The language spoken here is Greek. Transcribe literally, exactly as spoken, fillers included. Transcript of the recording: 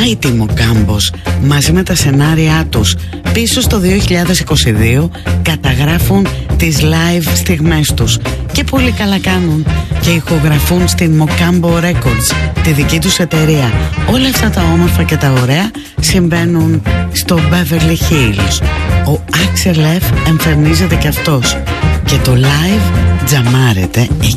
Mighty Mocambos μαζί με τα σενάρια τους πίσω στο δύο χιλιάδες είκοσι δύο καταγράφουν τις live στιγμές τους και πολύ καλά κάνουν και ηχογραφούν στην Mocambo Records, τη δική τους εταιρεία. Όλα αυτά τα όμορφα και τα ωραία συμβαίνουν στο Beverly Hills. Ο Axel F εμφανίζεται και αυτός και το live τζαμάρεται